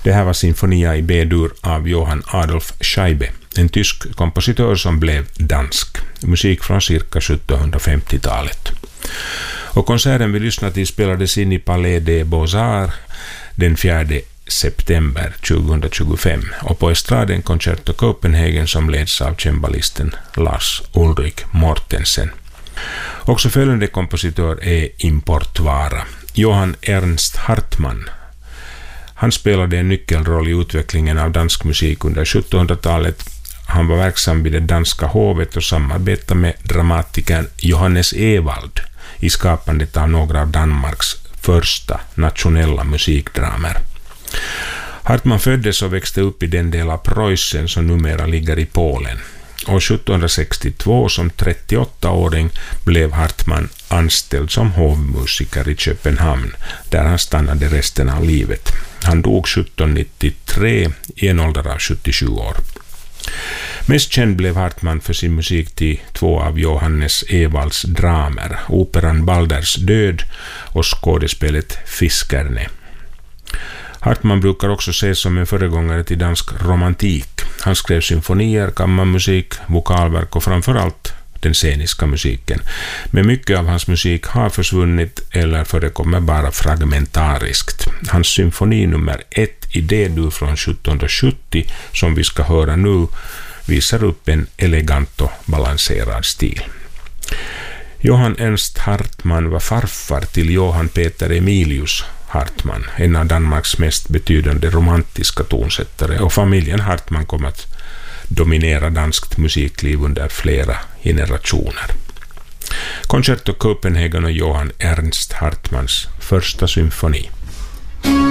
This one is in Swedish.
Det här var Sinfonia i B-dur av Johann Adolf Scheibe, en tysk kompositör som blev dansk. Musik från cirka 1750-talet. Och konserten vi lyssnade till spelades in i Palais des Beaux-Arts den 4 september 2025 och på estraden Concerto Copenhagen som leds av cembalisten Lars Ulrik Mortensen. Också följande kompositör är importvara, Johann Ernst Hartmann. Han spelade en nyckelroll i utvecklingen av dansk musik under 1700-talet. Han var verksam vid det danska hovet och samarbetade med dramatikern Johannes Ewald i skapandet av några av Danmarks första nationella musikdramer. Hartmann föddes och växte upp i den del av Preussen som numera ligger i Polen. År 1762 som 38-åring blev Hartmann anställd som hovmusiker i Köpenhamn, där han stannade resten av livet. Han dog 1793 i en ålder av 77 år. Mest känd blev Hartmann för sin musik till två av Johannes Ewalds dramer, operan Balders död och skådespelet Fiskerne. Hartmann brukar också ses som en föregångare till dansk romantik. Han skrev symfonier, kammarmusik, vokalverk och framförallt den sceniska musiken. Men mycket av hans musik har försvunnit eller förekommer bara fragmentariskt. Hans symfoni nummer 1 i D-dur från 1770 som vi ska höra nu visar upp en elegant och balanserad stil. Johann Ernst Hartmann var farfar till Johann Peter Emilius Hartmann, en av Danmarks mest betydande romantiska tonsättare, och familjen Hartmann kom att dominera danskt musikliv under flera generationer. Concerto Copenhagen och Johann Ernst Hartmanns första symfoni.